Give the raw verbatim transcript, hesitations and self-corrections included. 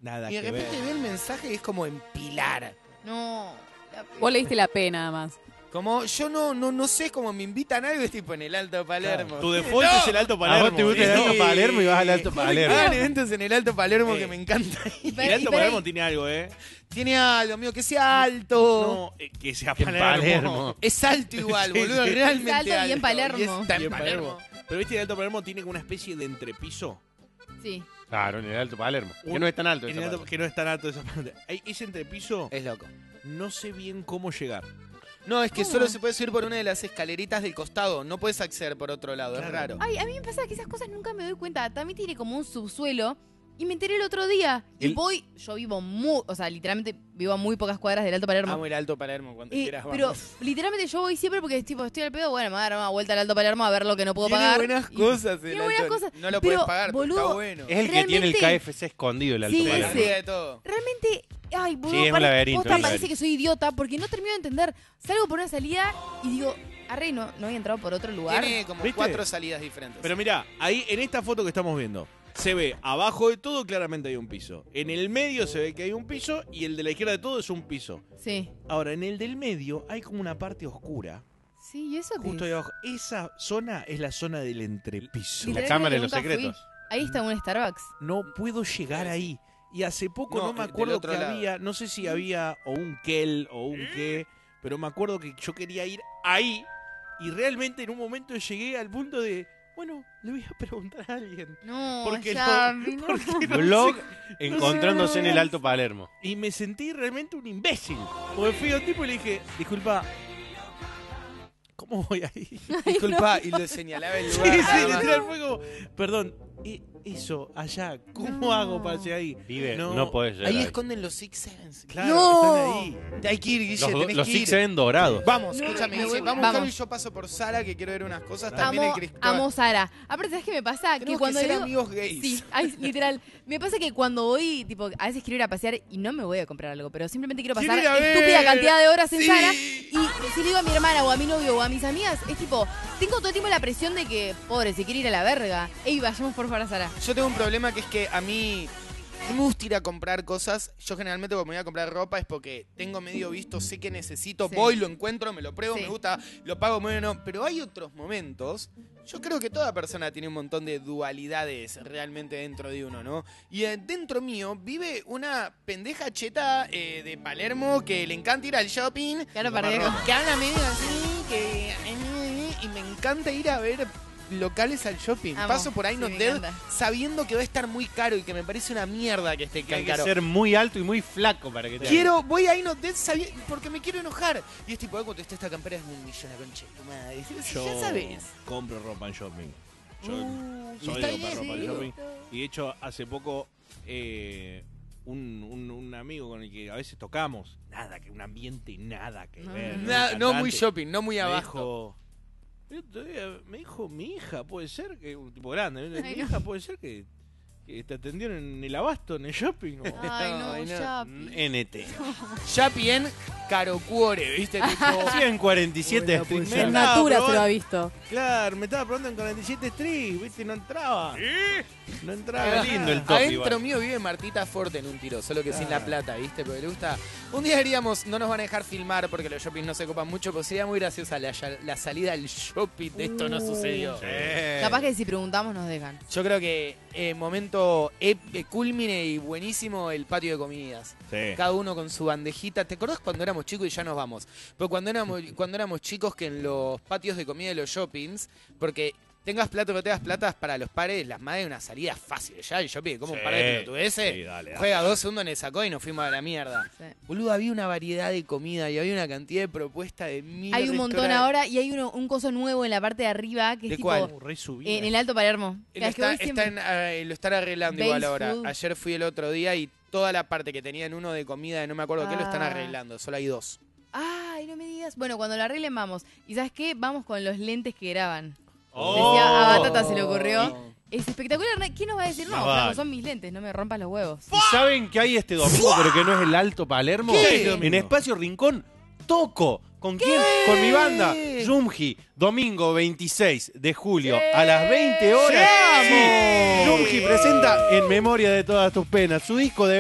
Nada Y de que ver. repente ve el mensaje y es como en Pilar. No. la pe- Vos leíste la P nada más. Como yo no, no, no sé, como me invitan a algo, es tipo en el Alto Palermo. Claro, tu default No. es el Alto A Palermo. vos te gusta el ¿sí? Alto Palermo y vas al Alto Palermo. Hagan eventos en el Alto Palermo Eh. que me encanta. Y El Alto pero- Palermo tiene algo, ¿eh? Tiene algo, amigo, que sea alto. No, eh, que sea Que en Palermo. Palermo. Es alto igual, Sí, boludo, sí. realmente Es alto y en alto. Palermo. Y está en Bien Palermo. Pero viste, el Alto Palermo tiene como una especie de entrepiso. Sí. Claro, en el Alto Palermo. Que Un- no es tan alto. En esa el alto- parte. que no es tan alto esa parte. Hay- Ese entrepiso, Es loco. no sé bien cómo llegar. No, es que ¿Cómo? solo se puede subir por una de las escaleritas del costado. No puedes acceder por otro lado, Claro. es raro. Ay, a mí me pasa que esas cosas nunca me doy cuenta. También tiene como un subsuelo. Y me enteré el otro día. Y El- voy, yo vivo muy, o sea, literalmente vivo a muy pocas cuadras del Alto Palermo. Amo el Alto Palermo cuando Eh, quieras. pero vamos. literalmente yo voy siempre porque tipo, estoy al pedo, bueno, me voy a dar una vuelta al Alto Palermo a ver lo que no puedo Tiene pagar. buenas Y- cosas. el tiene buenas Alto- cosas, No lo pero, puedes pagar, pero boludo, está bueno. Es el que tiene el Realmente- K F C escondido, el Alto Sí, Palermo. ese. de todo. Realmente, ay, boludo, Sí, es un pare- laberinto, posta, es un parece laberinto. que soy idiota porque no termino de entender. Salgo por una salida y digo, arre, no, no había entrado por otro lugar. Tiene como ¿Viste? cuatro salidas diferentes. Pero mirá, ahí en esta foto que estamos viendo, se ve abajo de todo claramente hay un piso. En el medio se ve que hay un piso y el de la izquierda de todo es un piso. Sí. Ahora, en el del medio hay como una parte oscura. Sí, ¿y eso qué Justo es? ahí abajo. Esa zona es la zona del entrepiso. Literal, La cámara de creo los que nunca secretos. fui. Ahí está un Starbucks. No puedo llegar ahí. Y hace poco No, no, me del acuerdo otro que lado. había, no sé si había o un Kel o un qué, pero me acuerdo que yo quería ir ahí y realmente en un momento llegué al punto de, bueno, le voy a preguntar a alguien. No, Porque ya, no, no. porque no Blog sé. encontrándose en el Alto Palermo. Y me sentí realmente un imbécil. Porque fui a un tipo y le dije, disculpa, ¿cómo voy ahí? Disculpa, y lo señalaba el Sí, lugar. sí, nada más. literal fue como, perdón, e- eso, allá, ¿cómo No. hago para llegar ahí? Vive, No. no, podés llegar. Ahí ahí. esconden los Six Sevens. Claro, No. están ahí. Hay que ir, Guille, Los, do- tenés los que Six ir. Seven dorados. Vamos, No, escúchame, me Guille, voy- vamos, vamos. Caro, y yo paso por Sara, que quiero ver unas cosas. También Amo, el Cristóbal. amo Sara. Aparte, ¿sabes qué me pasa? Tenemos que cuando que ser veo- amigos gays. Sí, ay, literal. Me pasa que cuando voy, tipo, a veces quiero ir a pasear y no me voy a comprar algo, pero simplemente quiero pasar Quiero ir a ver. estúpida cantidad de horas en Sí. Sara. Y si le digo a mi hermana o a mi novio o a mis amigas, es tipo, tengo todo el tiempo la presión de que, pobre, se quiere ir a la verga. Ey, vayamos por favor a Sara. Yo tengo un problema que es que a mí no me gusta ir a comprar cosas. Yo generalmente cuando me voy a comprar ropa es porque tengo medio visto, sé que necesito, Sí. voy, lo encuentro, me lo pruebo, Sí. me gusta, lo pago muy bueno. Pero hay otros momentos. Yo creo que toda persona tiene un montón de dualidades realmente dentro de uno, ¿no? Y eh, dentro mío vive una pendeja cheta eh, de Palermo que le encanta ir al shopping. Claro, Comprar para ropa. Que habla medio así, que... Y me encanta ir a ver locales al shopping. Amo. Paso por ahí Sí, no me Dead encanta. sabiendo que va a estar muy caro y que me parece una mierda que esté Que hay tan que caro. ser muy alto y muy flaco para que te Quiero, voy a No Dead sabi- porque me quiero enojar. Y es tipo, "Ah, cuando esté esta campera es un millón de concha de tu madre". Si Yo ya sabes. compro ropa en shopping. Yo Uh, soy está de bien, comprar ropa en sí. shopping. Y de hecho, hace poco, eh, un, un- un amigo con el que a veces tocamos, nada, que un ambiente nada que No, ver. no, no. Na- un no muy cantante, shopping, no muy me abajo. dijo, el otro día me dijo, mi hija puede ser que, un tipo grande, ¿no? Ay, mi no. hija puede ser que, que te atendieron en el abasto, en el shopping. O- Ay, no, Ay, no. ya. N T. Yapi en Carocuore, ¿viste? Tipo, ciento cuarenta y siete Bueno, pues, Street En No, Man. Natura pero se lo ha bueno. visto. Claro, me estaba probando en cuarenta y siete Street, ¿viste? No entraba. No entraba. Qué lindo el nada. top, adentro igual. mío vive Martita Forte en un tiro, solo que sin la Claro. plata, ¿viste? Porque le gusta. Un día diríamos, no nos van a dejar filmar porque los shoppings no se copan mucho, pero sería muy graciosa la, la salida al shopping de esto no sucedió. Capaz que si preguntamos nos dejan. Yo creo que eh, momento ep- culmine y buenísimo el patio de comidas. Sí. Cada uno con su bandejita. ¿Te acordás cuando éramos chicos y ya nos vamos? Pero cuando éramos, cuando éramos chicos que en los patios de comida de los shoppings, porque tengas plata o no tengas plata para los pares, las madres una salida fácil. Ya el shopping, como un par de Sí. pelotudeces, Sí, dale, dale. juega dos segundos en el sacó y nos fuimos a la mierda. Sí. Boludo, había una variedad de comida y había una cantidad de propuestas de mil Hay un montón restaurantes. ahora y hay uno, un coso nuevo en la parte de arriba que es ¿De tipo cuál? Uh, re subida. en el Alto Palermo. Lo, Cada vez que está- voy está siempre- en, eh, lo están arreglando Base igual ahora. food. Ayer fui el otro día y toda la parte que tenían uno de comida de no me acuerdo qué lo están Ah. arreglando. Solo hay dos. Ay, no me digas. Bueno, cuando lo arreglen vamos. ¿Y sabes qué? Vamos con los lentes que graban. Oh. Decía, a Batata se le ocurrió. Es espectacular. ¿Quién nos va a decir? No, Más flaco, vale. son mis lentes, no me rompas los huevos. ¿Y saben que hay este domingo, pero que no es el Alto Palermo? ¿Qué? En Espacio Rincón, toco. ¿Con quién? Con mi banda, Yumji. Domingo veintiséis de julio a las veinte horas. ¡Sí! Sí. Yumji presenta En Memoria de Todas Tus Penas, su disco de